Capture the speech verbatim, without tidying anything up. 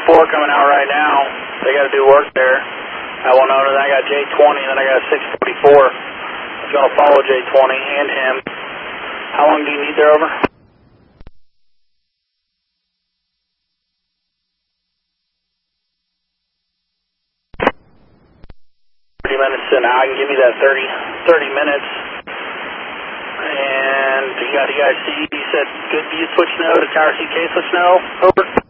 four coming out right now. They got to do work there. I will know that I got J twenty, and then I got six forty-four. It's going to follow J twenty and him. How long do you need there, over? thirty minutes, so now I can give you that thirty, thirty minutes. And you got, you guys see, you said, good, you switch snow to tower C K switch snow, over?